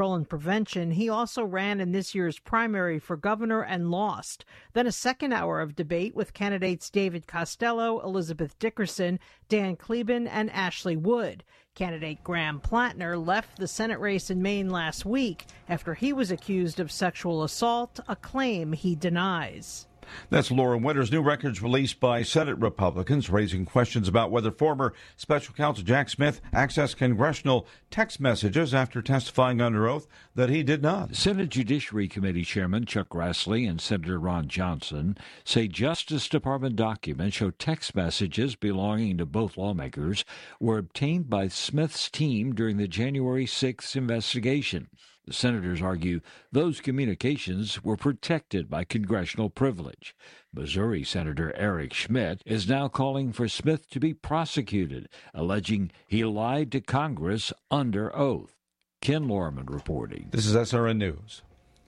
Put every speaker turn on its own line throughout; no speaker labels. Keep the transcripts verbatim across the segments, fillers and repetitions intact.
and prevention. He also ran in this year's primary for governor and lost. Then a second hour of debate with candidates David Costello, Elizabeth Dickerson, Dan Kleben, and Ashley Wood. Candidate Graham Plattner left the Senate race in Maine last week after he was accused of sexual assault, a claim he denies.
That's Laura Winters. New records released by Senate Republicans raising questions about whether former Special Counsel Jack Smith accessed congressional text messages after testifying under oath that he did not.
Senate Judiciary Committee Chairman Chuck Grassley and Senator Ron Johnson say Justice Department documents show text messages belonging to both lawmakers were obtained by Smith's team during the January sixth investigation. The senators argue those communications were protected by congressional privilege. Missouri Senator Eric Schmidt is now calling for Smith to be prosecuted, alleging he lied to Congress under oath. Ken Lorman reporting.
This is S R N News.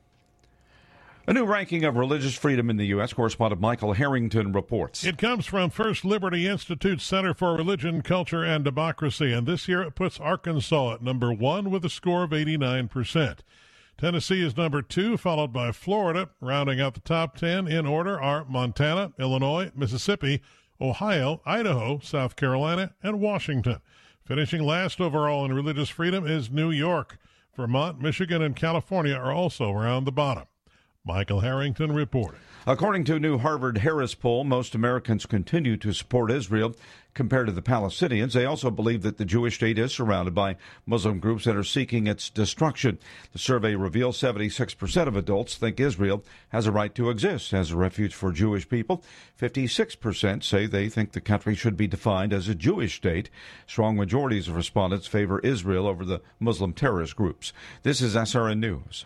A new ranking of religious freedom in the U S. Correspondent Michael Harrington reports.
It comes from First Liberty Institute Center for Religion, Culture, and Democracy, and this year it puts Arkansas at number one with a score of eighty-nine percent. Tennessee is number two, followed by Florida. Rounding out the top ten in order are Montana, Illinois, Mississippi, Ohio, Idaho, South Carolina, and Washington. Finishing last overall in religious freedom is New York. Vermont, Michigan, and California are also around the bottom. Michael Harrington reporting.
According to a new Harvard-Harris poll, most Americans continue to support Israel compared to the Palestinians. They also believe that the Jewish state is surrounded by Muslim groups that are seeking its destruction. The survey reveals seventy-six percent of adults think Israel has a right to exist as a refuge for Jewish people. fifty-six percent say they think the country should be defined as a Jewish state. Strong majorities of respondents favor Israel over the Muslim terrorist groups. This is S R N News.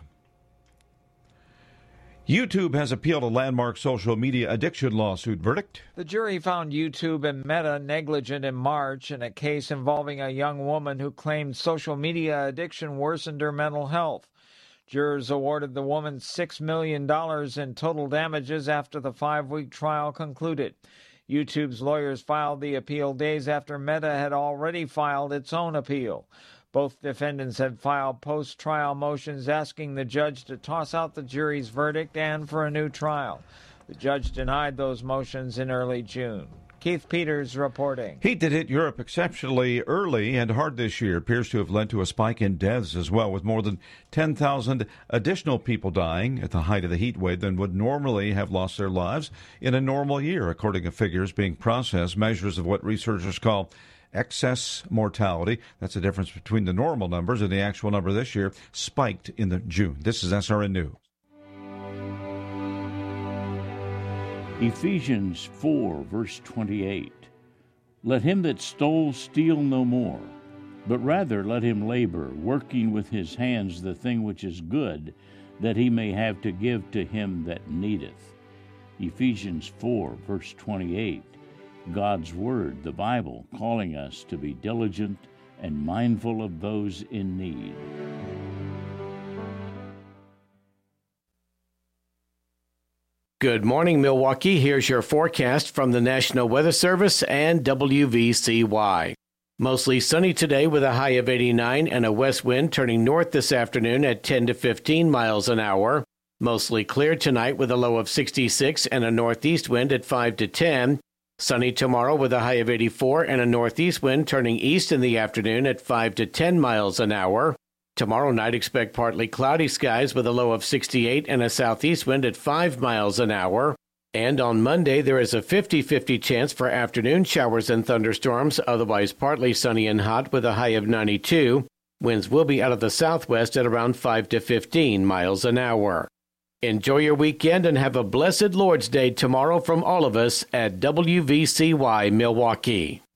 YouTube has appealed a landmark social media addiction lawsuit verdict.
The jury found YouTube and Meta negligent in March in a case involving a young woman who claimed social media addiction worsened her mental health. Jurors awarded the woman six million dollars in total damages after the five-week trial concluded. YouTube's lawyers filed the appeal days after Meta had already filed its own appeal. Both defendants had filed post-trial motions asking the judge to toss out the jury's verdict and for a new trial. The judge denied those motions in early June. Keith Peters reporting.
Heat that hit Europe exceptionally early and hard this year appears to have led to a spike in deaths as well, with more than ten thousand additional people dying at the height of the heat wave than would normally have lost their lives in a normal year, according to figures being processed, measures of what researchers call excess mortality. That's the difference between the normal numbers and the actual number this year, spiked in the June. This is S R N News.
Ephesians four, verse twenty-eight. Let him that stole steal no more, but rather let him labor, working with his hands the thing which is good, that he may have to give to him that needeth. Ephesians four, verse twenty-eight. God's Word, the Bible, calling us to be diligent and mindful of those in need.
Good morning, Milwaukee. Here's your forecast from the National Weather Service and W V C Y. Mostly sunny today with a high of eighty-nine and a west wind turning north this afternoon at ten to fifteen miles an hour. Mostly clear tonight with a low of sixty-six and a northeast wind at five to ten. Sunny tomorrow with a high of eighty-four and a northeast wind turning east in the afternoon at five to ten miles an hour. Tomorrow night expect partly cloudy skies with a low of sixty-eight and a southeast wind at five miles an hour. And on Monday there is a fifty-fifty chance for afternoon showers and thunderstorms, otherwise partly sunny and hot with a high of ninety-two. Winds will be out of the southwest at around five to fifteen miles an hour. Enjoy your weekend and have a blessed Lord's Day tomorrow from all of us at W V C Y Milwaukee.